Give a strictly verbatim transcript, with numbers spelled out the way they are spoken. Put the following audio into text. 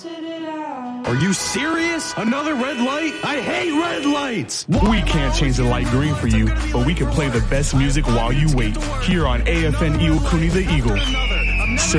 Are you serious? Another red light? I hate red lights! We can't change the light green for you, but we can play the best music while you wait. Here on A F N Iukuni the Eagle.